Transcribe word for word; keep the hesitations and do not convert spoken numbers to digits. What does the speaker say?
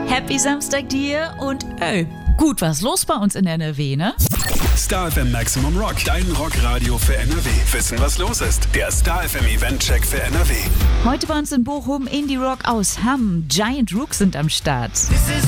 Happy Samstag dir und ey, gut was los bei uns in N R W, ne? Star F M Maximum Rock, dein Rockradio für N R W. Wissen, was los ist? Der Star F M Event-Check für N R W. Heute bei uns in Bochum Indie Rock aus Hamm. Giant Rooks sind am Start. This is